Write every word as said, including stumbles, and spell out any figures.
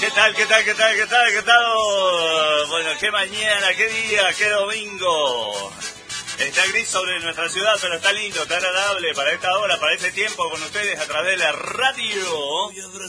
¿Qué tal, qué tal, qué tal, qué tal, qué tal? Bueno, qué mañana, qué día, qué domingo. Está gris sobre nuestra ciudad, pero está lindo, está agradable para esta hora, para este tiempo con ustedes a través de la radio.